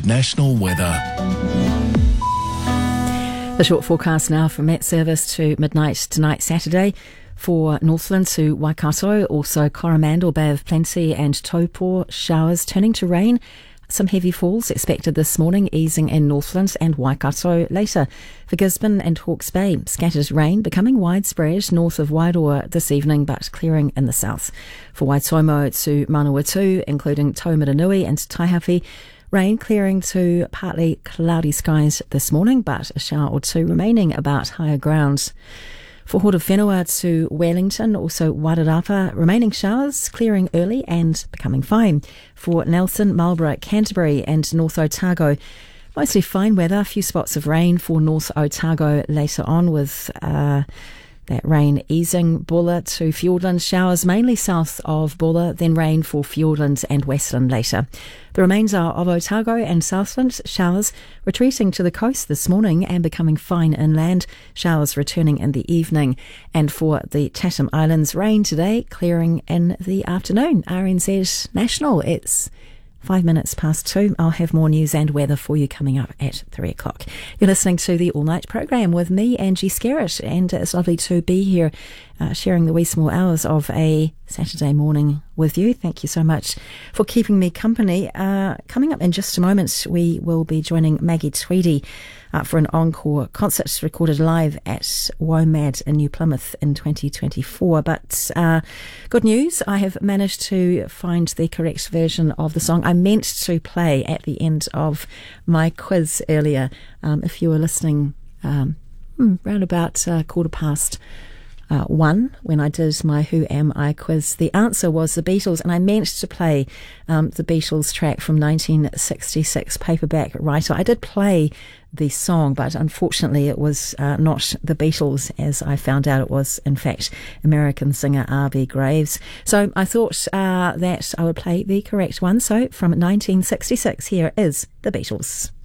national weather. The short forecast now from Met Service to midnight tonight, Saturday. For Northland to Waikato, also Coromandel, Bay of Plenty and Taupo, showers turning to rain. Some heavy falls expected this morning, easing in Northland and Waikato later. For Gisborne and Hawke's Bay, scattered rain becoming widespread north of Wairoa this evening, but clearing in the south. For Waitomo to Manawatu, including Taumaranui and Taihape, rain clearing to partly cloudy skies this morning, but a shower or two remaining about higher ground. For Horowhenua to Wellington, also Wairarapa, remaining showers clearing early and becoming fine. For Nelson, Marlborough, Canterbury and North Otago, mostly fine weather, a few spots of rain for North Otago later on with that rain easing. Bulla to Fiordland, showers mainly south of Bulla, then rain for Fiordland and Westland later. The remainder of Otago and Southland, showers retreating to the coast this morning and becoming fine inland, showers returning in the evening. And for the Chatham Islands, rain today, clearing in the afternoon. RNZ National, it's 5 minutes past 2. I'll have more news and weather for you coming up at 3 o'clock. You're listening to the All Night programme with me, Angie Skerritt, and it's lovely to be here sharing the wee small hours of a Saturday morning with you. Thank you so much for keeping me company. Coming up in just a moment, we will be joining Maggie Tweedy for an encore concert recorded live at WOMAD in New Plymouth in 2024. But good news, I have managed to find the correct version of the song I meant to play at the end of my quiz earlier. If you were listening round about 1:15 when I did my Who Am I quiz, the answer was the Beatles, and I meant to play the Beatles track from 1966, Paperback Writer. I did play the song, but unfortunately it was not the Beatles, as I found out. It was in fact American singer R.B. Graves. So I thought that I would play the correct one. So from 1966, here is the Beatles.